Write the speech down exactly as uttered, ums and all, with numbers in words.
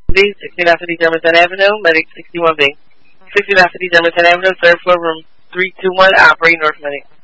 sixteen City, Germantown Avenue, Medic sixty-one B. sixteen City, Germantown Avenue, third floor, room three two one, operating North Medic.